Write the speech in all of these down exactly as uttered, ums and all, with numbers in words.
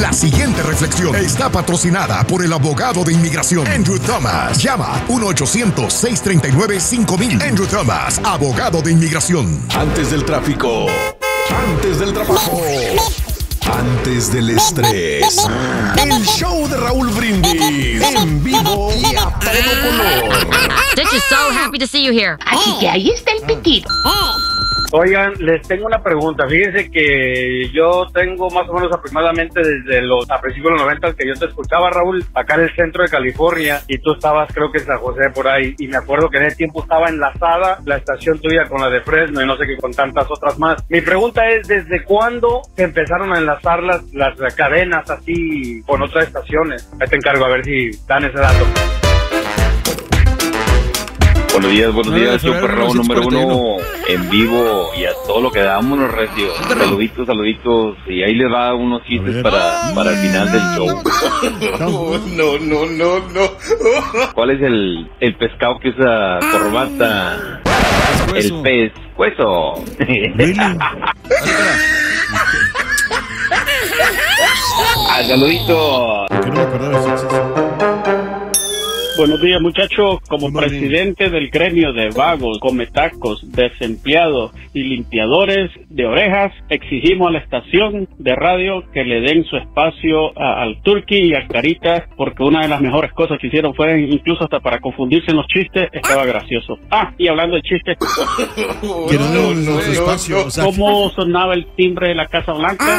La siguiente reflexión está patrocinada por el abogado de inmigración Andrew Thomas. Llama uno ochocientos, seiscientos treinta y nueve, cinco mil. Andrew Thomas, abogado de inmigración. Antes del tráfico, antes del trabajo, antes del estrés. El show de Raúl Brindis en vivo y a todo color. Stitch is so happy to see you here. Así que ahí está el petit. Oigan, les tengo una pregunta. Fíjense que yo tengo más o menos aproximadamente desde los a principios de los noventa que yo te escuchaba, Raúl, acá en el centro de California, y tú estabas, creo que en San José, por ahí, y me acuerdo que en ese tiempo estaba enlazada la estación tuya con la de Fresno y no sé qué, con tantas otras más. Mi pregunta es, ¿desde cuándo se empezaron a enlazar las, las cadenas así con otras estaciones? Ahí te encargo, a ver si dan ese dato. Buenos días, buenos días, yo Perro número uno en vivo y a todo lo que damos, Recio. Saluditos, saluditos, y ahí les va unos chistes para, para el final del show. No, no, no, no. ¿Cuál es el, el pescado que usa corbata? El pescuezo. Ah, saluditos. ¿Por qué no me acordaba de eso? Buenos días, muchachos. Como presidente del gremio de vagos, cometacos, desempleados y limpiadores de orejas, exigimos a la estación de radio que le den su espacio a, al Turqui y al Caritas, porque una de las mejores cosas que hicieron fue, incluso hasta para confundirse en los chistes, estaba gracioso. Ah, y hablando de chistes, Que no den su espacio. O sea, ¿cómo sonaba el timbre de la Casa Blanca?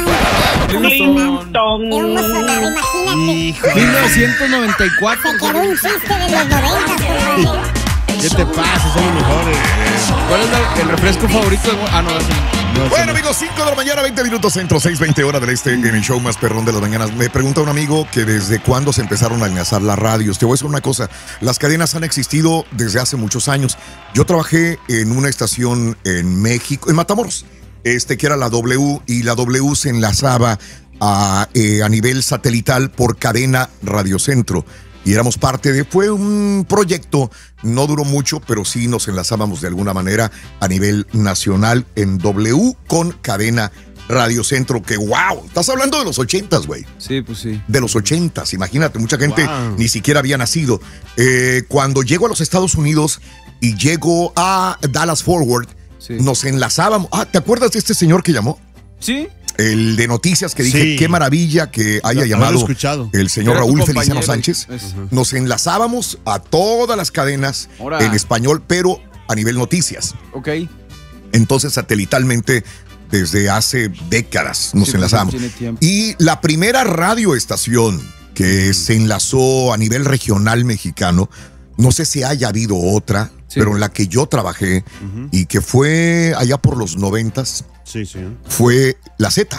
¡Cling, tong! ¿Cómo sonaba? Imagínate. hijo. mil novecientos noventa y cuatro. Se quedó un chiste de los noventas, compadre. ¿Qué te pasa? Son los mejores. ¿Cuál es la- el refresco favorito de... Ah, no, es No, Bueno, son- amigos, cinco de la mañana, veinte minutos centro, seis veinte hora del este, en el show más perrón de las mañanas. Me pregunta un amigo que desde cuándo se empezaron a enlazar las radios. Te voy a decir una cosa, las cadenas han existido desde hace muchos años. Yo trabajé en una estación en México, en Matamoros, este que era la W, y la W se enlazaba a, eh, a nivel satelital por cadena Radio Centro. Y éramos parte de, fue un proyecto, no duró mucho, pero sí nos enlazábamos de alguna manera a nivel nacional en W con cadena Radio Centro, que wow, estás hablando de los ochentas, güey. Sí, pues sí. De los ochentas, imagínate, mucha gente Wow. ni siquiera había nacido. Eh, cuando llego a los Estados Unidos y llego a Dallas Forward, Sí. nos enlazábamos. Ah, ¿te acuerdas de este señor que llamó? ¿Sí? El de noticias que dije, Sí. qué maravilla que haya Lo- llamado lo he escuchado. el señor Era tu Raúl compañero. Feliciano Sánchez. Es- Nos enlazábamos a todas las cadenas Ahora. en español, pero a nivel noticias. Ok. Entonces, satelitalmente, desde hace décadas nos Sí, pues, enlazábamos. tiene tiempo. Y la primera radioestación que se enlazó a nivel regional mexicano, no sé si haya habido otra, Sí. pero en la que yo trabajé y que fue allá por los noventas, Sí, sí. fue la Z,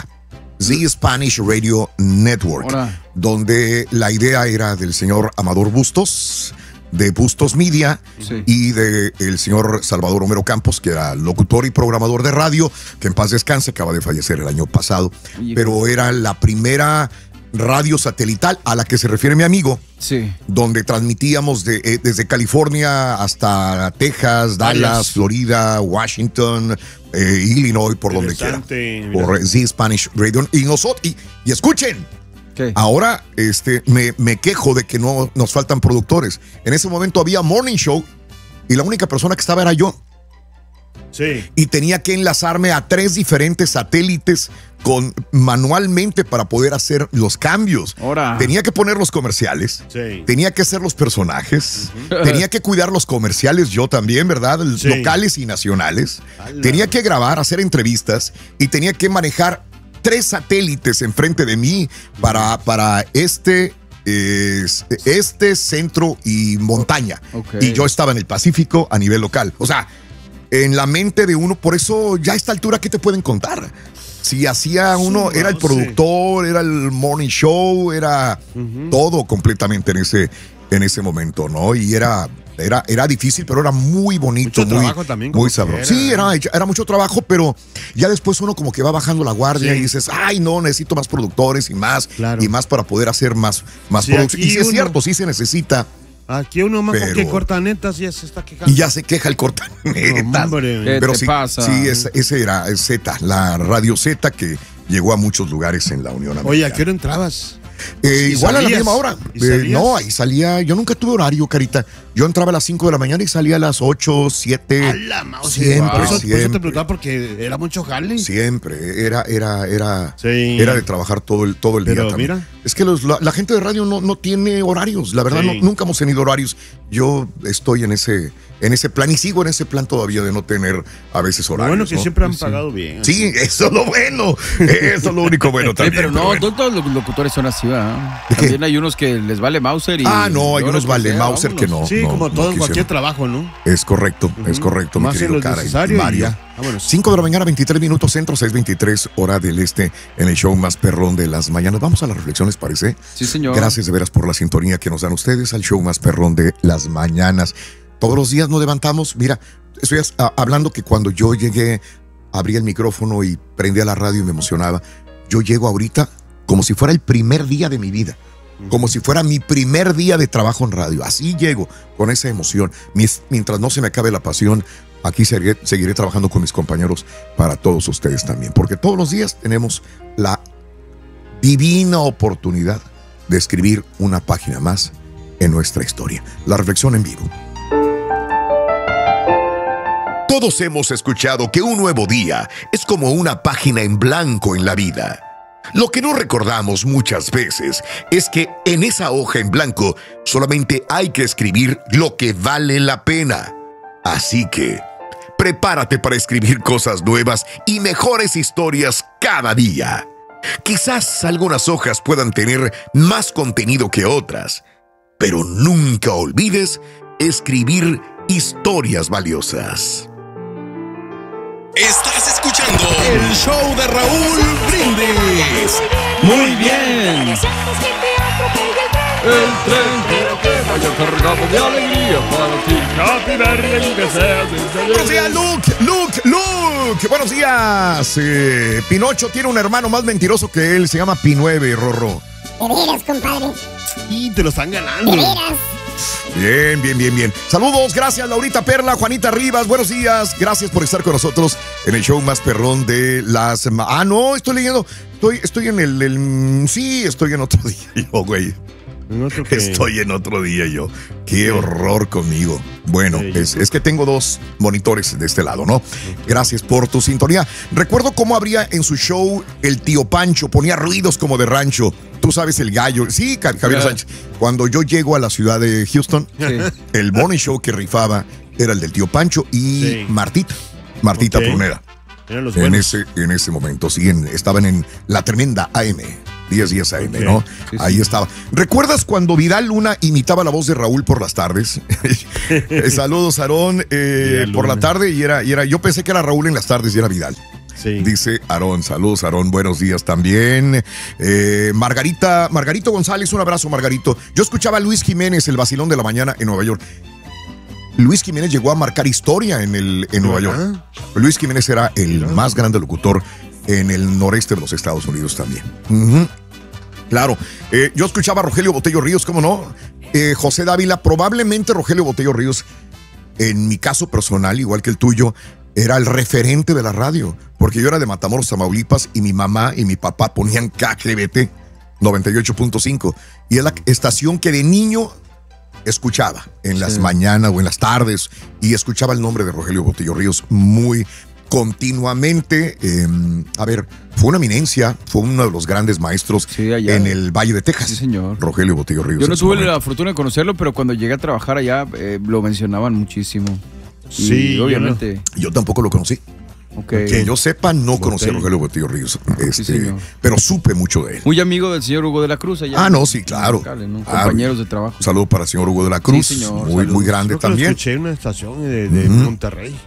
Z Spanish Radio Network, Ahora. donde la idea era del señor Amador Bustos, de Bustos Media, Sí. y de el señor Salvador Homero Campos, que era locutor y programador de radio, que en paz descanse, acaba de fallecer el año pasado, Hijo. pero era la primera radio satelital a la que se refiere mi amigo, Sí. donde transmitíamos de, eh, desde California hasta Texas, Dallas, Varias. Florida, Washington, eh, Illinois, por donde quiera. Interesante, mira. Por Z Spanish Radio. Y nosotros, y, y escuchen, ¿Qué? ahora este, me, me quejo de que no nos faltan productores. En ese momento había Morning Show y la única persona que estaba era yo. Sí. Y tenía que enlazarme a tres diferentes satélites con, manualmente para poder hacer los cambios. Ahora. Tenía que poner los comerciales. Sí. Tenía que hacer los personajes. Tenía que cuidar los comerciales yo también, ¿verdad? Sí. Locales y nacionales. ¡Hala! Tenía que grabar, hacer entrevistas y tenía que manejar tres satélites enfrente de mí para, para este, eh, este, centro y montaña. Ok. Y yo estaba en el Pacífico a nivel local. O sea, en la mente de uno, por eso ya a esta altura, ¿qué te pueden contar? Si hacía uno, Sí, era el no sé. productor, era el morning show, era todo completamente en ese, en ese momento, ¿no? Y era, era, era difícil, pero era muy bonito, Mucho muy, trabajo también, como muy sabroso. quiera. Sí, era, era mucho trabajo, pero ya después uno como que va bajando la guardia Sí. y dices, ay, no, necesito más productores y más, Claro. y más para poder hacer más, más Sí, producción. Y aquí sí es uno- cierto, sí se necesita. Aquí uno más Pero- que corta netas ya se está quejando. Y ya se queja el cortanetas. No, hombre. ¿Qué Pero te sí, pasa? sí, ese, ese era el Z, la Radio Z, que llegó a muchos lugares en la Unión Americana. Oye, ¿a qué hora entrabas? Eh, igual a la misma hora. ¿Y Eh, salías? no, ahí salía. Yo nunca tuve horario, Carita. Yo entraba a las cinco de la mañana y salía a las ocho, siete. A la mouse. Siempre, Por eso, por eso te siempre. preguntaba, porque era mucho jale. Siempre. Era, era, era, Sí. era de trabajar todo el, todo el Pero día también. mira. Es que los- la, la gente de radio no, no tiene horarios. La verdad, Sí. no- nunca hemos tenido horarios. Yo estoy en ese, en ese plan y sigo en ese plan todavía de no tener a veces Lo horarios. bueno que ¿no? siempre han pagado bien. Sí, eso es lo bueno. Eso es lo único bueno Sí, también. pero no, bueno. no todos los locutores son así, ¿verdad? ¿De qué? También hay unos que les vale Mauser y... Ah, no, hay y unos ahora vale sea, Mauser que vámonos. no. Sí, no, como no todo en cualquier quisieron. trabajo, ¿no? Es correcto, es correcto, mi Más en querido lo Cara y necesario y Mario. ya. Vámonos. cinco de la mañana, veintitrés minutos centro, seis veintitrés hora del este, en el show más perrón de las mañanas. Vamos a las reflexiones, parece. Sí, señor. Gracias de veras por la sintonía que nos dan ustedes al show más perrón de las mañanas. Todos los días nos levantamos. Mira, estoy as- a- hablando que cuando yo llegué, abrí el micrófono y prendí a la radio y me emocionaba. Yo llego ahorita como si fuera el primer día de mi vida. Como si fuera mi primer día de trabajo en radio. Así llego, con esa emoción. Mis- Mientras no se me acabe la pasión, aquí seguiré, seguiré trabajando con mis compañeros para todos ustedes también. Porque todos los días tenemos la divina oportunidad de escribir una página más en nuestra historia. La reflexión en vivo. Todos hemos escuchado que un nuevo día es como una página en blanco en la vida. Lo que no recordamos muchas veces es que en esa hoja en blanco solamente hay que escribir lo que vale la pena. Así que prepárate para escribir cosas nuevas y mejores historias cada día. Quizás algunas hojas puedan tener más contenido que otras, pero nunca olvides escribir historias valiosas. Estás escuchando el show de Raúl Brindis. Muy bien. El tren que vaya cargado de alegría para ti. Happy birthday, que seas Buenos días, Luke, Luke, Luke. Buenos días. Eh, Pinocho tiene un hermano más mentiroso que él, se llama Pi nueve, Rorro. De veras, compadre. Y te lo están ganando. De veras. Bien, bien, bien, bien. Saludos, gracias Laurita Perla, Juanita Rivas, buenos días. Gracias por estar con nosotros en el show más perrón de las... ma- Ah, no, estoy leyendo. Estoy, estoy en el, el- Sí, estoy en otro día yo, güey. En otro que- Estoy en otro día yo. Qué horror conmigo. Bueno, Sí, es, es que tengo dos monitores de este lado, ¿no? Gracias por tu sintonía. Recuerdo cómo abría en su show el tío Pancho, ponía ruidos como de rancho. Tú sabes, el gallo. Sí, Ca- Javier Ya. Sánchez. Cuando yo llego a la ciudad de Houston, Sí. el morning show que rifaba era el del tío Pancho y Sí. Martita. Martita Ok. Pruneda. Eran los En buenos. ese, en ese momento, sí, en- estaban en la tremenda A M. diez días A M, Ok. ¿no? Sí, sí. Ahí estaba. ¿Recuerdas cuando Vidal Luna imitaba la voz de Raúl por las tardes? Eh, Saludos, Aarón, eh, Vidal por la Luna. tarde y era, y era, yo pensé que era Raúl en las tardes y era Vidal. Sí. Dice Aarón, saludos Aarón, buenos días también. Eh, Margarita, Margarito González, un abrazo Margarito. Yo escuchaba a Luis Jiménez, el vacilón de la mañana en Nueva York. Luis Jiménez llegó a marcar historia en, el, en Nueva York. Ajá. Luis Jiménez era el más grande locutor en el noreste de los Estados Unidos también. Ujú. Claro, eh, yo escuchaba a Rogelio Botello Ríos, ¿cómo no? Eh, José Dávila, probablemente Rogelio Botello Ríos, en mi caso personal, igual que el tuyo, era el referente de la radio, porque yo era de Matamoros, Tamaulipas, y mi mamá y mi papá ponían K G B T noventa y ocho punto cinco, y es la estación que de niño escuchaba en las Sí. mañanas o en las tardes, y escuchaba el nombre de Rogelio Botello Ríos muy continuamente. Eh, a ver, fue una eminencia, fue uno de los grandes maestros Sí, allá. en el Valle de Texas. Sí, señor. Rogelio Botello Ríos. Yo no en su tuve momento. la fortuna de conocerlo, pero cuando llegué a trabajar allá eh, lo mencionaban muchísimo. Y Sí, yo obviamente. Yo tampoco lo conocí. Ok. Que yo sepa, no conocí a Botello. Rogelio Botello Ríos. Este, señor. pero supe mucho de él. Muy amigo del señor Hugo de la Cruz allá. Ah, no, sí, claro. ¿no? Ah, Compañeros de trabajo. Un saludo para el señor Hugo de la Cruz. Sí, señor, muy, saludos. muy grande Creo que lo también. escuché en una estación de, de Ujú. Monterrey.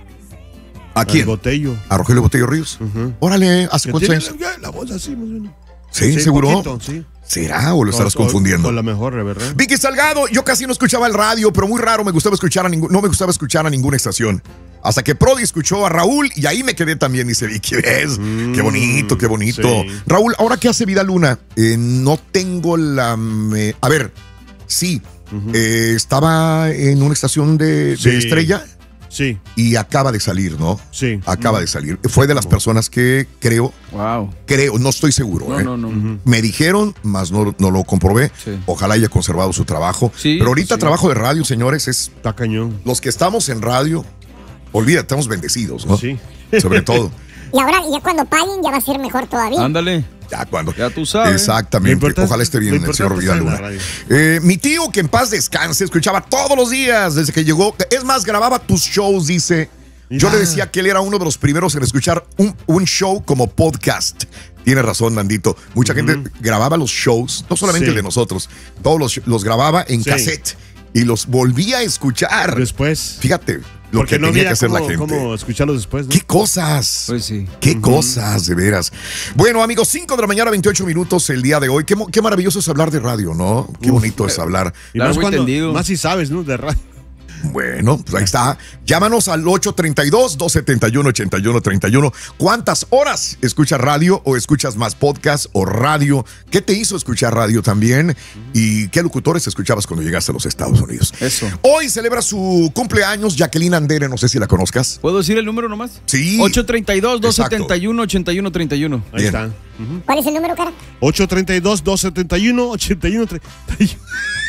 ¿A quién? Al Botello. A Rogelio Botello Ríos. Ujú. Órale, ¿hace Que cuántos tiene años? la, la voz así, más o menos. Sí, seguro. poquito, sí. ¿Será o lo estarás O- o- confundiendo? O la mejor, ¿verdad? Vicky Salgado, yo casi no escuchaba el radio, pero muy raro me gustaba escuchar a ningún, no me gustaba escuchar a ninguna estación. Hasta que Prodi escuchó a Raúl y ahí me quedé también, dice Vicky. ¿Ves? Mm, qué bonito, qué bonito. sí. Raúl, ¿ahora qué hace Vida Luna? Eh, no tengo la... me- a ver, sí, eh, estaba en una estación de, de Sí. Estrella. Sí. Y acaba de salir, ¿no? Sí. Acaba de salir. Fue de las personas que creo, Wow. creo, no estoy seguro, No, ¿eh? no, no. Me dijeron, más no, no lo comprobé. Sí. Ojalá haya conservado su trabajo. Sí, Pero ahorita pues sí. trabajo de radio, señores, es Está cañón. los que estamos en radio, olvídate, estamos bendecidos, ¿no? Sí. Sobre todo. Y ahora, ya cuando paguen, ya va a ser mejor todavía. Ándale. Ya cuando. Ya tú sabes. Lo Exactamente. importante- Ojalá esté bien lo el señor importante está en la Vidal Luna. radio. Eh, mi tío, que en paz descanse, escuchaba todos los días desde que llegó. Es más, grababa tus shows, dice. Yo Mira. le decía que él era uno de los primeros en escuchar un, un show como podcast. Tiene razón, Nandito. Mucha gente grababa los shows, no solamente Sí. el de nosotros, todos los, los grababa en Sí. cassette y los volvía a escuchar. Después. Fíjate lo Porque que no tenía había que hacer cómo, la gente. cómo escucharlos después, ¿no? ¿Qué cosas? Pues sí. Qué cosas, de veras. Bueno, amigos, cinco de la mañana, veintiocho minutos el día de hoy. Qué, mo- qué maravilloso es hablar de radio, ¿no? Qué bonito es hablar. Y Largo más y cuando, tendido. más si sabes, ¿no? De radio. Bueno, pues ahí está. Llámanos al ocho treinta y dos, dos setenta y uno, ochenta y uno treinta y uno. ¿Cuántas horas escuchas radio o escuchas más podcast o radio? ¿Qué te hizo escuchar radio también? ¿Y qué locutores escuchabas cuando llegaste a los Estados Unidos? Eso. Hoy celebra su cumpleaños Jacqueline Andere, no sé si la conozcas. ¿Puedo decir el número nomás? Sí. ocho treinta y dos, dos setenta y uno, ochenta y uno treinta y uno. Ahí Bien. está. ¿Cuál es el número, cara? ocho treinta y dos, dos setenta y uno, ochenta y uno treinta y uno.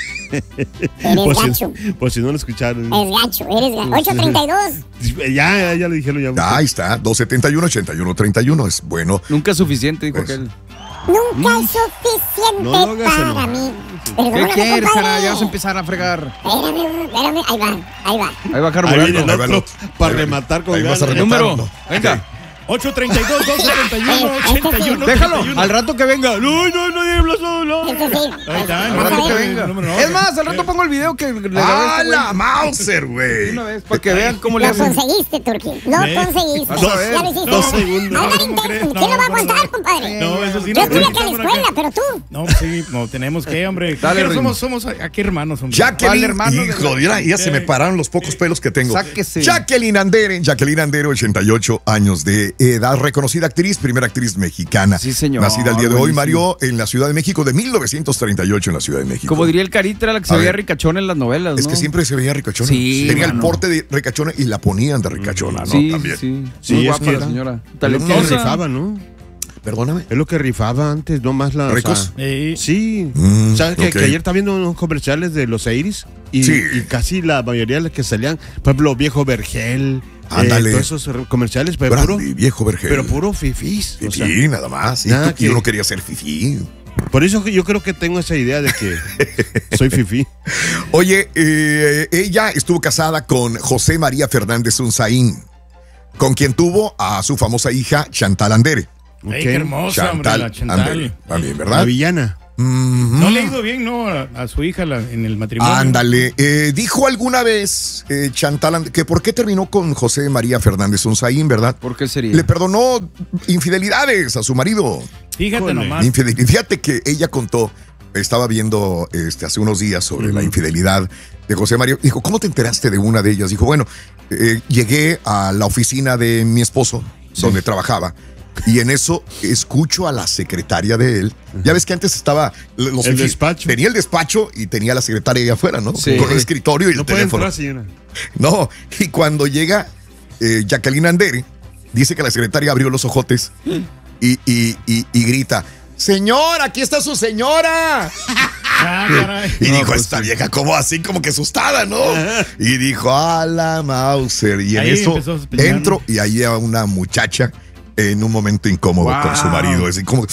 Eres Por gacho. si, por si no lo escucharon. Eres gacho, eres gacho. ocho treinta y dos. Ya, ya, ya lo dijeron. Ya. Ahí está, dos setenta y uno, ochenta y uno treinta y uno. Es bueno. Nunca es suficiente, dijo Pues, aquel. Nunca es suficiente No lo hagas, para no. mí. ¿Qué Perdóname, quieres, compadre. cara? Ya vas a empezar a fregar. Espérame, espérame. Ahí va, ahí va. Ahí va Ahí carburando. viene el Ahí va el otro otro. para Ahí va. rematar con Ahí vas a ganas. rematar. Número. No. Venga. ocho treinta y dos, dos setenta y uno, ochenta y uno. Déjalo. Al rato que venga. No, no, no, habla solo. Ese sí. Ahí está, Al Vas a rato que ver. venga. Es más, al rato pongo el video que le grabé a ¡Ah, este güey. la Mauser, güey! Una vez, para que vean cómo le Lo hacen. conseguiste, Turki. Lo conseguiste. Vas a ver. Ya lo hiciste. Dos segundos. Ándale, ¿Cómo crees? ¿quién No, lo va a no, aguantar, no. compadre? No, eso sí Yo no. estuve acá en la Estamos escuela, acá. pero tú. No, sí, no, tenemos que, hombre. Dale, Pero Rin. somos, somos aquí hermanos, hombre. Jacqueline, ¿Cuál hermano de hijo, la- mira, ya se me pararon los pocos pelos que tengo. Sáquese. Jacqueline Andere, Jacqueline Andere, ochenta y ocho años de edad, reconocida actriz, primera actriz mexicana. Sí, señor, Nacida el día de hoy, buenísimo. Mario, en la Ciudad de México, de mil novecientos treinta y ocho en la Ciudad de México. Como diría el Carita, era la que se A veía ver. ricachona en las novelas, Es ¿no? que siempre se veía ricachona. Sí, Tenía el mano. porte de ricachona y la ponían de ricachona, ¿no? Sí, También. sí. Sí, Muy es guapa que la era- señora. Es lo que Talentosa. rifaba, ¿no? Perdóname. Es lo que rifaba antes, no más la. ¿Ricos? o sea, Eh, sí. Mm, ¿Sabes que, ok. que ayer estaba viendo unos comerciales de los Eiris? Y, Sí. y casi la mayoría de las que salían, por ejemplo, Viejo Vergel. Ándale. Eh, todos esos r- comerciales, pero puro, Brandy, viejo Vergel. pero puro fifís. o sea, Fifí, nada más. Y nada tú- que- yo no quería ser fifí. por eso que yo creo que tengo esa idea de que soy fifí. Oye, eh, ella estuvo casada con José María Fernández Unzaín, con quien tuvo a su famosa hija Chantal Andere. Ey, qué hermosa, hombre, la Chantal. Andere, también, La ¿verdad? villana. Mhm. No le ha ido bien, ¿no? A, a su hija la- en el matrimonio. Ándale, eh, dijo alguna vez eh, Chantal And- que por qué terminó con José María Fernández Unzaín, ¿verdad? ¿Por qué sería? Le perdonó infidelidades a su marido. Fíjate Híjole. nomás. Infidel- Fíjate que ella contó, estaba viendo este, hace unos días sobre la infidelidad de José María. Dijo, ¿cómo te enteraste de una de ellas? Dijo, bueno, eh, llegué a la oficina de mi esposo, donde trabajaba. Y en eso escucho a la secretaria de él. Ya ves que antes estaba los El ofi- despacho. Tenía el despacho y tenía la secretaria ahí afuera, ¿no? Sí. Con el escritorio y el No puede teléfono. entrar, señora. No, y cuando llega eh, Jacqueline Andere, dice que la secretaria abrió los ojotes y, y, y, y grita, señor, aquí está su señora. Ah, caray. Y No, dijo, pues esta sí. vieja como así, como que asustada, ¿no? Y dijo, a la Mauser. Y en Ahí eso empezó a sospechar, entro ¿no? y ahí a una muchacha en un momento incómodo Wow. con su marido. Así como,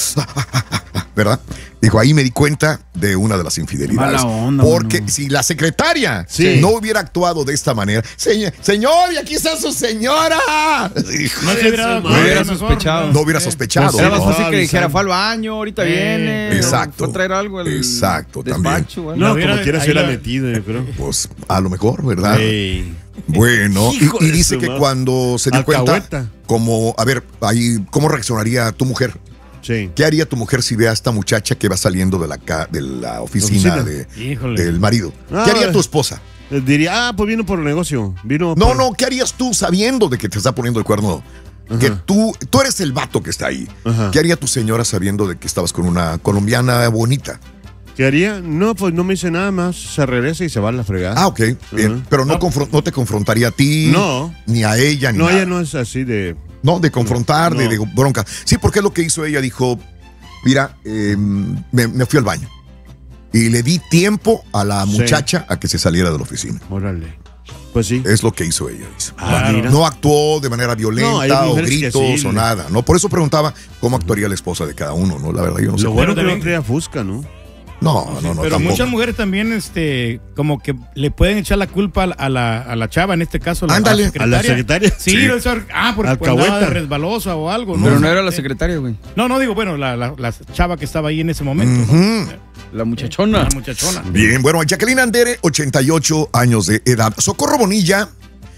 ¿verdad? Dijo, ahí me di cuenta de una de las infidelidades. Mala onda, Porque mano. si la secretaria Sí. no hubiera actuado de esta manera, "Señor, señor, y aquí está su señora". Hijo No de se hubiera su dado madre. No hubiera mejor, sospechado. ¿no? No hubiera Eh, sospechado. Era ¿no? más fácil que avisando. dijera, fue al baño, ahorita Eh, viene. exacto. Fue a traer algo al Exacto, despacho, güey. No, hubiera- como quiera se ahí hubiera la- metido, yo creo. Pues a lo mejor, ¿verdad? Ey. Bueno, y, Hijo y de dice su que madre. cuando se dio Alcahueta. cuenta, como, a ver, ahí, ¿cómo reaccionaría tu mujer? Sí. ¿Qué haría tu mujer si ve a esta muchacha que va saliendo de la, ca- de la oficina, Oficina. de- Híjole. del marido? Ah, ¿Qué haría eh. tu esposa? Eh, Diría, ah, pues vino por el negocio. Vino No, por- no, ¿qué harías tú sabiendo de que te está poniendo el cuerno? Que tú, tú eres el vato que está ahí. Ajá. ¿Qué haría tu señora sabiendo de que estabas con una colombiana bonita? ¿Qué haría? No, pues no me dice nada más. Se regresa y se va a la fregada. Ah, ok. Bien. Uh-huh. Pero no, no. Confron- no te confrontaría a ti. No. Ni a ella, ni No, nada. ella no es así de... No, de confrontar, no. de, de bronca. Sí, porque es lo que hizo ella. Dijo, mira, eh, me, me fui al baño. Y le di tiempo a la muchacha sí. a que se saliera de la oficina. Órale. Pues sí. Es lo que hizo ella. Hizo. Ah, no actuó de manera violenta no, o gritos sí, o nada, ¿no? Por eso preguntaba cómo actuaría la esposa de cada uno, ¿no? La verdad, yo no sé. Lo bueno que no traía fusca, ¿no? No, no, no. Pero tampoco. muchas mujeres también, este, como que le pueden echar la culpa a la, a la chava, en este caso, la, Ándale, la secretaria. ¿a la secretaria? Sí, sí. Eso, ah, porque andaba de resbalosa o algo, ¿no? Pero no era la secretaria, güey. No, no digo, bueno, la, la, la chava que estaba ahí en ese momento. Uh-huh. ¿no? La muchachona. La muchachona. Bien, bueno, Jacqueline Andere, ochenta y ocho años de edad. Socorro Bonilla,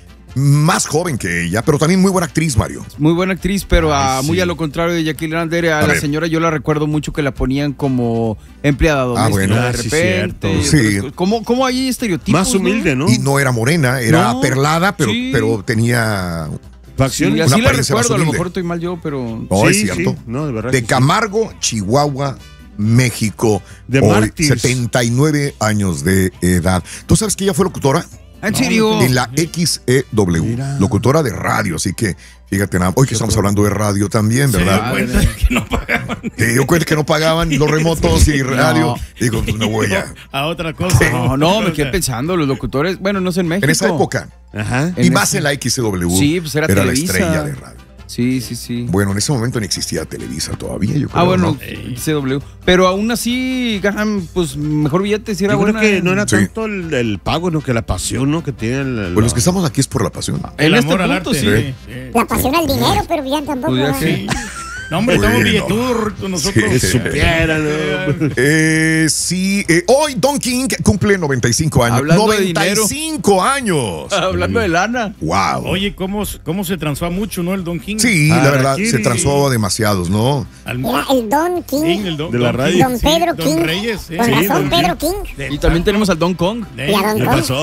más joven que ella, pero también muy buena actriz, Mario. Muy buena actriz, pero Ay, a, sí. muy a lo contrario de Jacqueline Andere, a, A la ver. señora yo la recuerdo mucho que la ponían como empleada doméstica bueno. de Ah, sí, repente. cierto. Sí. ¿Cómo, ¿Cómo hay estereotipos? Más humilde, ¿no? Y no era morena, era No, perlada, pero, sí. pero tenía... Facción. Sí, Una así la apariencia más recuerdo, a lo humilde. mejor estoy mal yo, pero... No, sí, es cierto. Sí. No, de verdad. De sí. Camargo, Chihuahua, México. De hoy, Mártires. setenta y nueve años de edad. ¿Tú sabes que ella fue locutora? ¿En serio? En la X E W, Mira. locutora de radio, así que fíjate nada, hoy que estamos hablando de radio también, ¿verdad? Se dio cuenta que no pagaban. Se dio cuenta que no pagaban los remotos y radio. No. Digo, pues me voy a... A otra cosa. No, no, me quedé pensando, los locutores, bueno, no sé en México. En esa época, Ajá. y En más ese- en la X E W, Sí, pues era la Televisa. estrella de radio. Sí, sí, sí. Bueno, en ese momento no existía Televisa todavía, yo creo. Ah, bueno, ¿no? C W. Pero aún así, ganan, pues, mejor billete si era Yo creo buena. que no era Sí. tanto el, el pago, no que la pasión, ¿no? Que tiene el, el- Pues los que estamos aquí es por la pasión. El En este amor al punto, arte. sí. Sí, sí. La pasión al dinero, pero ya tampoco. Pudiera ¿verdad? ser. No, hombre, estamos Bueno. billeturros nosotros. Sí. Que supieran, ¿no? Eh, sí, eh, hoy Don King cumple noventa y cinco años. Hablando de noventa y cinco años. Hablando de lana. Wow. Oye, ¿cómo, cómo se transó mucho, ¿no? El Don King. Sí, la verdad, Harakiri. se transó a demasiados, ¿no? Al- Era el Don King. Sí, el don, De la don radio. King, Don sí, Pedro Don King. Reyes. sí. Con Sí, razón, Don Pedro King. King. De Y también tenemos al Don Kong. de- Y a Don ¿Qué Kong. pasó?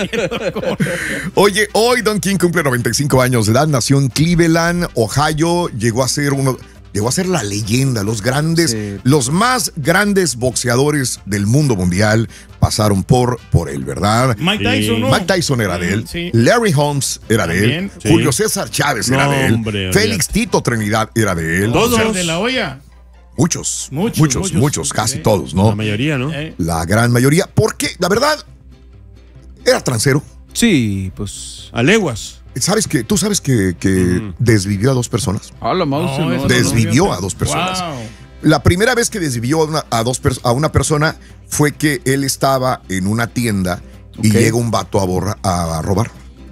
Oye, hoy Don King cumple noventa y cinco años de edad, nació en Cleveland, Ohio, llegó a ser uno, llegó a ser la leyenda, los grandes, Sí. los más grandes boxeadores del mundo mundial pasaron por, por él, ¿verdad? Mike Tyson, ¿no? Mike Tyson era de él, Sí. Larry Holmes era de él, También. Sí. Julio César Chávez era No, de él, hombre, Félix Tito Trinidad era de él. Todos. Oscar de la Hoya. Muchos, Muchos, muchos, muchos, muchos, casi sí. todos, La ¿no? mayoría, ¿no? Eh, La gran mayoría, porque la verdad era transero. Sí, pues. A leguas. ¿Sabes que tú sabes que, que Mm. desvivió a dos personas? A la mouse. no, no, eso no, Desvivió no, a dos personas. Wow. La primera vez que desvivió a una, a dos pers- a una persona fue que él estaba en una tienda y Ok. llega un vato a, borra- a robar.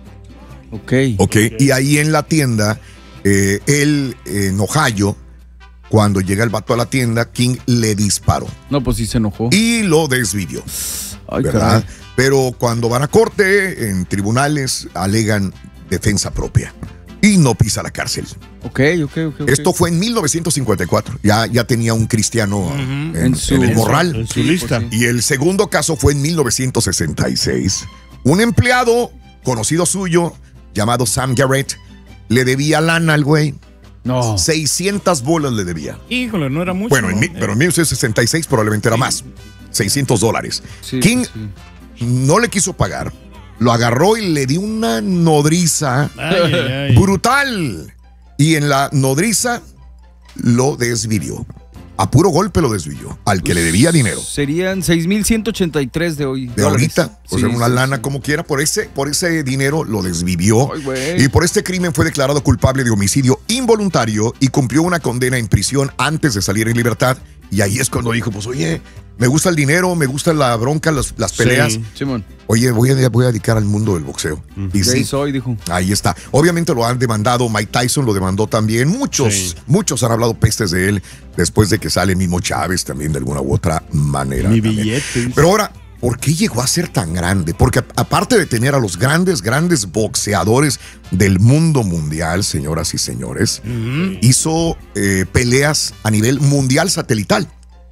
Ok. ¿Ok? Y ahí en la tienda, eh, él en Ohio, cuando llega el vato a la tienda, King le disparó No, pues sí se enojó. y lo desvivió. Ay, ¿Verdad? caray. Pero cuando van a corte, en tribunales, alegan defensa propia y no pisa la cárcel. Ok, ok, ok. ok. Esto fue en mil novecientos cincuenta y cuatro. Ya, ya tenía un cristiano en, En su- en el en su- morral. En su Sí, lista. pues sí. Y el segundo caso fue en mil novecientos sesenta y seis. Un empleado conocido suyo, llamado Sam Garrett, le debía lana al güey. No. seiscientas bolas le debía. Híjole, no era mucho. Bueno, en ¿no? mi- pero en mil novecientos sesenta y seis probablemente era más. seiscientos dólares. Sí, King pues sí. no le quiso pagar. Lo agarró y le dio una nodriza Ay, ay, ay. brutal. Y en la nodriza lo desvivió. A puro golpe lo desvivió. Al que le debía dinero. Serían seis mil ciento ochenta y tres de hoy. De ahorita, o sea, Sí, una sí, lana sí. como quiera, por ese, por ese dinero lo desvivió. Ay, güey. Y por este crimen fue declarado culpable de homicidio involuntario y cumplió una condena en prisión antes de salir en libertad. Y ahí es cuando dijo, pues oye, me gusta el dinero, me gusta la bronca, las, las peleas. Sí. Simón. Oye, voy a, voy a dedicar al mundo del boxeo. Y De ahí sí, soy, dijo. ahí está. Obviamente lo han demandado, Mike Tyson lo demandó también. Muchos, Sí. muchos han hablado pestes de él después de que sale mismo Chávez también de alguna u otra manera. Mi también. billete. Pero ahora, ¿por qué llegó a ser tan grande? Porque a- aparte de tener a los grandes, grandes boxeadores del mundo mundial, señoras y señores, hizo eh, peleas a nivel mundial satelital.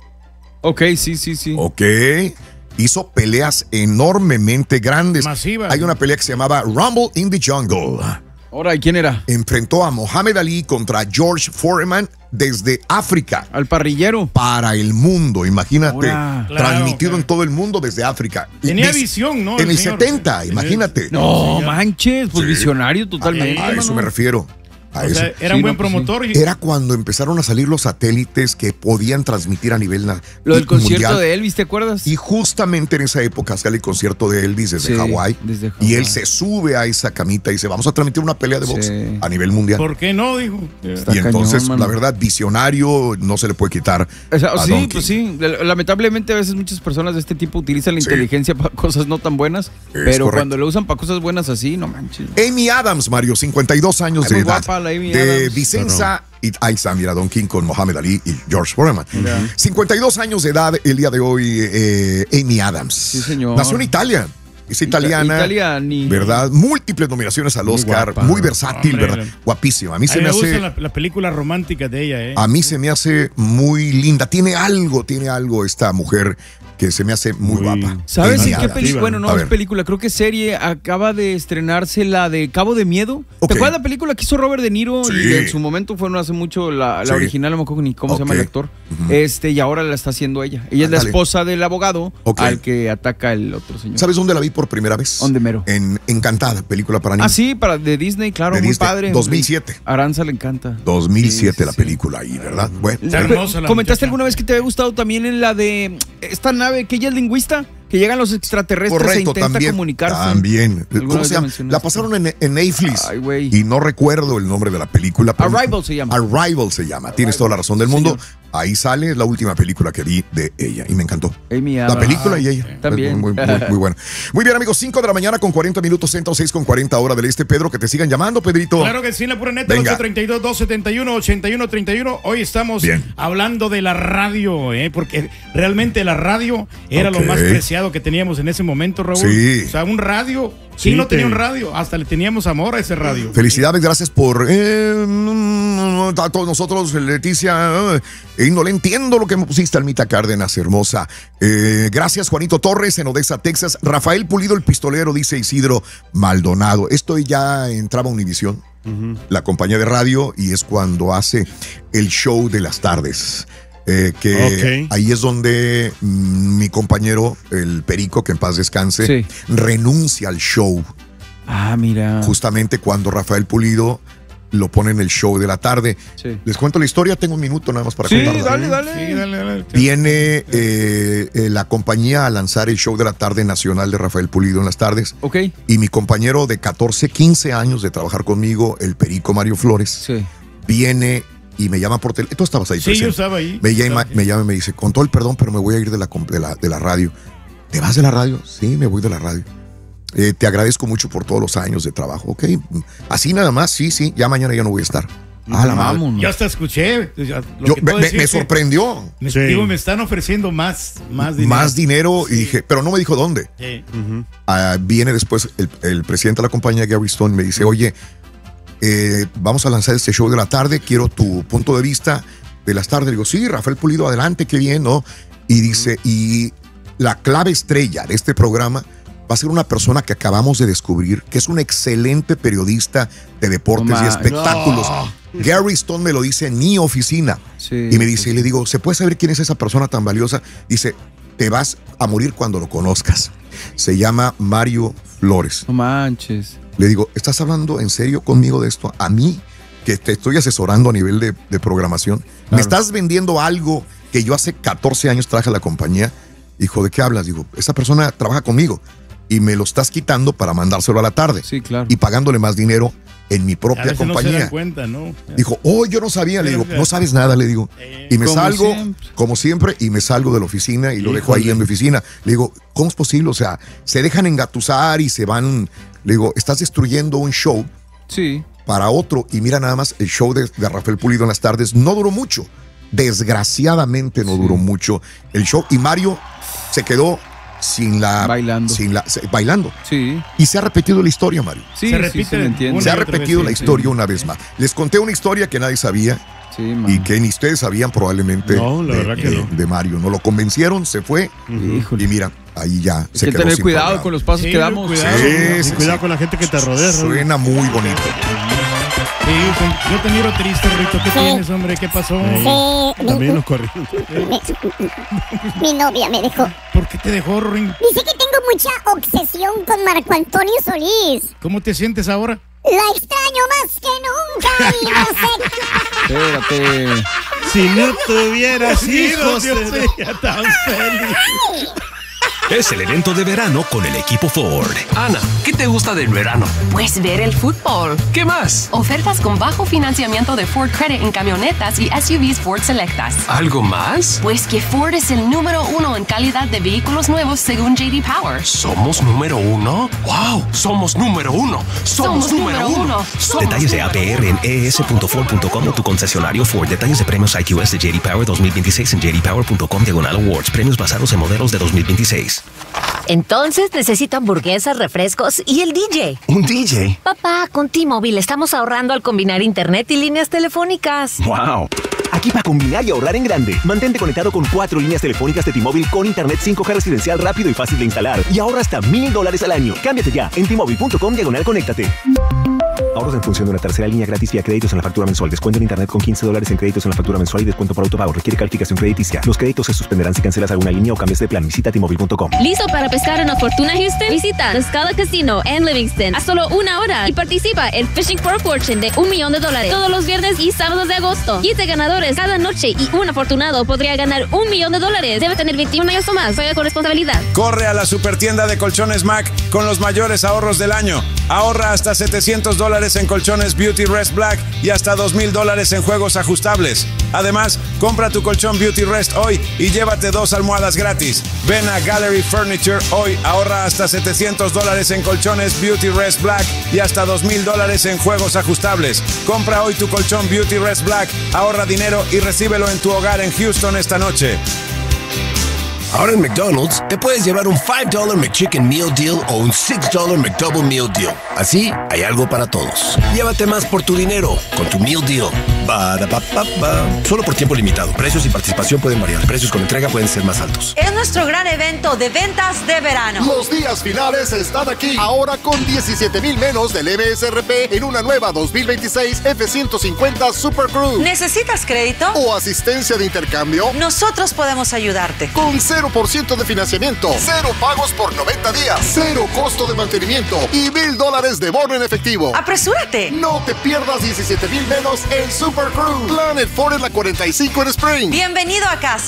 Ok, sí, sí, sí. ¿Ok? Hizo peleas enormemente grandes. Masivas. Hay una pelea que se llamaba Rumble in the Jungle. Ahora, ¿y quién era? Enfrentó a Muhammad Ali contra George Foreman desde África. Al parrillero. Para el mundo, imagínate. Claro, transmitido claro. en todo el mundo desde África. Tenía Des- visión, ¿no? En el señor? setenta, imagínate. No, manches, pues Sí. visionario totalmente. A, a eso mano. me refiero. A O eso. sea, era Sí, un buen no, pues promotor. y- Era cuando empezaron a salir los satélites que podían transmitir a nivel na- Lo del concierto mundial. de Elvis, ¿te acuerdas? Y justamente en esa época sale el concierto de Elvis desde Sí, Hawái. desde Y Hawái. él se sube a esa camita y dice, vamos a transmitir una pelea de box Sí. a nivel mundial. ¿Por qué no? Dijo. Está Y entonces, cañón, la mano. verdad, visionario no se le puede quitar. O sea, a sí, Don pues King. sí. Lamentablemente a veces muchas personas de este tipo utilizan la Sí. inteligencia para cosas no tan buenas, pero correcto. cuando lo usan para cosas buenas así, no manches. Amy Adams, Mario, cincuenta y dos años Ay, de muy edad. guapa la Amy de Adams. Vicenza. Y ahí está, mira, Don King con Mohamed Ali y George Foreman. Mira. cincuenta y dos años de edad el día de hoy, eh, Amy Adams. Sí, señor. Nació en Italia. Es italiana. Italiani. ¿Verdad? Múltiples nominaciones al Muy Oscar. guapa. Muy versátil, Hombre, ¿verdad? la- Guapísima. A mí A se mí me me hace. gustan las la películas románticas de ella, ¿eh? A mí se me hace muy linda. Tiene algo, tiene algo esta mujer que se me hace muy, Muy- guapa. ¿Sabes Amy en qué Adams. película? Bueno, A no es ver. película, creo que serie. Acaba de estrenarse la de Cabo de Miedo. Ok. ¿Te acuerdas la película que hizo Robert De Niro? Sí. Y en su momento fue no hace mucho la, la Sí. original, no me acuerdo ni cómo se llama el Ok. actor. Ujú. Este, y ahora la está haciendo ella. Ella es la Ándale. esposa del abogado Ok. al que ataca el otro señor. ¿Sabes dónde la vi por primera vez? ¿Dónde mero? En Encantada, película para niños. Ah, sí, para de Disney, claro, De muy Disney, padre. dos mil siete. Aranza le encanta. dos mil siete Sí, sí, la sí. película ahí, ¿verdad? Bueno, Está bueno. hermosa la ¿Comentaste muchacha. alguna vez que te había gustado también en la de esta nave que ella es lingüista? Que llegan los extraterrestres e Correcto, intenta también. comunicarse. También. ¿Alguna ¿Cómo vez se la llama? mencionaste? La pasaron en, en Netflix. Ay, güey. Y no recuerdo el nombre de la película. pero- Arrival se llama. Arrival se llama. Tienes toda la razón del mundo. Ahí sale la última película que vi de ella y me encantó. Amy La Adams. película y ella. También. Muy, muy, muy, muy buena. Muy bien, amigos. cinco de la mañana con cuarenta minutos, ciento seis con cuarenta hora del este. Pedro, que te sigan llamando, Pedrito. Claro que sí, en la pura neta, Venga. ocho treinta y dos, doscientos setenta y uno, ochenta y uno treinta y uno. Hoy estamos Bien. hablando de la radio, ¿eh? Porque realmente la radio era Ok. lo más preciado que teníamos en ese momento, Raúl. Sí. O sea, un radio. Sí, ¿Quién no tenía te- un radio? Hasta le teníamos amor a ese radio. Felicidades, gracias por eh, mm, a todos nosotros, Leticia. eh, y no le entiendo lo que me pusiste, Almita Cárdenas, hermosa. Eh, gracias, Juanito Torres, en Odessa, Texas. Rafael Pulido, el pistolero, dice Isidro Maldonado. Esto ya entraba a Univisión, la compañía de radio, y es cuando hace el show de las tardes. Eh, que Ok. ahí es donde mm, mi compañero, el Perico, que en paz descanse, Sí. renuncia al show. Ah, mira. Justamente cuando Rafael Pulido lo pone en el show de la tarde. Sí. Les cuento la historia, tengo un minuto nada más para Sí, contarla. dale, dale. Sí, dale, dale. Viene eh, eh, la compañía a lanzar el show de la tarde nacional de Rafael Pulido en las tardes. Ok. Y mi compañero de catorce, quince años de trabajar conmigo, el Perico Mario Flores, Sí. viene y me llama por teléfono. Tú estabas ahí Sí, yo presente. estaba ahí. Me llama, Estaba- me llama y me dice, con todo el perdón, pero me voy a ir de la, com- de la, de la radio. ¿Te vas de la radio? Sí, me voy de la radio. Eh, te agradezco mucho por todos los años de trabajo, ¿ok? Así nada más, sí, sí, ya mañana ya no voy a estar. Ah, la madre. Vámonos. Yo hasta escuché. ya, lo Yo- que me, puedo me- decir me es que sorprendió. Me, Sí. digo, me están ofreciendo más, más dinero. Más dinero y dije, pero no me dijo dónde. Sí. Ah, viene después el, el presidente de la compañía, Gary Stone, me dice, oye, eh, vamos a lanzar este show de la tarde, quiero tu punto de vista de las tardes. Digo, sí, Rafael Pulido, adelante, qué bien, ¿no? Y dice, y la clave estrella de este programa va a ser una persona que acabamos de descubrir, que es un excelente periodista de deportes No y ma- espectáculos. Gary Stone me lo dice en mi oficina. Sí. Y me dice, y le digo, ¿se puede saber quién es esa persona tan valiosa? Dice, te vas a morir cuando lo conozcas. Se llama Mario Flores. No manches. Le digo, ¿estás hablando en serio conmigo de esto? A mí, que te estoy asesorando a nivel de, de programación. ¿Me Claro. estás vendiendo algo que yo hace catorce años traje a la compañía? Hijo, ¿de qué hablas? Digo, esa persona trabaja conmigo y me lo estás quitando para mandárselo a la tarde. Sí, claro. Y pagándole más dinero en mi A propia veces no se compañía. dan cuenta, ¿no? Dijo, oh, yo no sabía. Le digo, no sabes nada, le digo. Y me Como salgo, siempre. como siempre, y me salgo de la oficina y lo dejo ahí Híjole. en mi oficina. Le digo, ¿cómo es posible? O sea, se dejan engatusar y se van. Le digo, estás destruyendo un show Sí. para otro. Y mira nada más, el show de, de Rafael Pulido en las tardes no duró mucho. Desgraciadamente no Sí. duró mucho el show. Y Mario se quedó sin la... Bailando. Sin la, se- bailando. Sí. Y se ha repetido la historia, Mario. Sí, Se sí, repite sí, lo entiendo. una Se ha y otra repetido vez, la sí, historia sí. una vez más. Les conté una historia que nadie sabía Sí, man. y que ni ustedes sabían probablemente No, la de, verdad que de- no. de Mario. No lo convencieron, se fue Híjole. y mira, ahí ya Hay se que quedó tener sin cuidado programa. con los pasos Sí, que damos. cuidado. Sí, Y sí, cuidado sí. con la gente que te rodea, Raúl. Suena muy bonito. Sí, yo te miro triste, Rito. ¿Qué Sí. tienes, hombre? ¿Qué pasó? Sí, También mi, nos corrió. mi- mi novia me dejó. ¿Por qué te dejó, Ring? Dice que tengo mucha obsesión con Marco Antonio Solís. ¿Cómo te sientes ahora? La extraño más que nunca y no sé. Espérate. Si no tuvieras hijos. Dios te- mío, tan feliz. Es el evento de verano con el equipo Ford. Ana, ¿qué te gusta del verano? Pues ver el fútbol. ¿Qué más? Ofertas con bajo financiamiento de Ford Credit en camionetas y S U Vs Ford Selectas. ¿Algo más? Pues que Ford es el número uno en calidad de vehículos nuevos según J D Power. ¿Somos número uno? ¡Wow! ¡Somos número uno! ¡Somos, Somos número, número uno! uno. Somos Detalles de número A P R en E S punto Ford punto com o tu concesionario Ford. Detalles de premios I Q S de J D Power dos mil veintiséis en j d power punto com diagonal awards. Premios basados en modelos de dos mil veintiséis. Entonces necesito hamburguesas, refrescos y el D J. ¿Un D J? Papá, con T-Mobile estamos ahorrando al combinar internet y líneas telefónicas. ¡Wow! Aquí para combinar y ahorrar en grande. Mantente conectado con cuatro líneas telefónicas de T-Mobile con internet cinco G residencial rápido y fácil de instalar. Y ahorra hasta mil dólares al año. Cámbiate ya en T-Mobile punto com diagonal conéctate. Ahorros en función de una tercera línea gratis vía créditos en la factura mensual. Descuento en internet con quince dólares en créditos en la factura mensual y descuento por autopago. Requiere calificación crediticia. Los créditos se suspenderán si cancelas alguna línea o cambias de plan. Visita T Mobile punto com. ¿Listo para pescar una fortuna, Houston? Visita The Scala Casino en Livingston a solo una hora y participa en Fishing for a Fortune de un millón de dólares todos los viernes y sábados de agosto. quince ganadores cada noche y un afortunado podría ganar un millón de dólares. Debe tener veintiún años o más. Juega con responsabilidad. Corre a la supertienda de Colchones Mac con los mayores ahorros del año. Ahorra hasta setecientos dólares en colchones Beauty Rest Black y hasta dos mil dólares en juegos ajustables. Además, compra tu colchón Beauty Rest hoy y llévate dos almohadas gratis. Ven a Gallery Furniture hoy, ahorra hasta setecientos dólares en colchones Beauty Rest Black y hasta dos mil dólares en juegos ajustables. Compra hoy tu colchón Beauty Rest Black, ahorra dinero y recíbelo en tu hogar en Houston esta noche. Ahora en McDonald's te puedes llevar un cinco dólares McChicken Meal Deal o un seis dólares McDouble Meal Deal. Así hay algo para todos. Llévate más por tu dinero con tu Meal Deal. Ba-da-ba-ba-ba. Solo por tiempo limitado. Precios y participación pueden variar. Precios con entrega pueden ser más altos. Es nuestro gran evento de ventas de verano. Los días finales están aquí. Ahora con diecisiete mil menos del M S R P en una nueva dos mil veintiséis F ciento cincuenta Super Cruise. ¿Necesitas crédito? ¿O asistencia de intercambio? Nosotros podemos ayudarte. Con cero por ciento de financiamiento, cero pagos por noventa días, cero costo de mantenimiento y mil dólares de bono en efectivo. ¡Apresúrate! No te pierdas diecisiete mil menos en Super Cruise. Planet Ford en la cuarenta y cinco en Spring. Bienvenido a casa.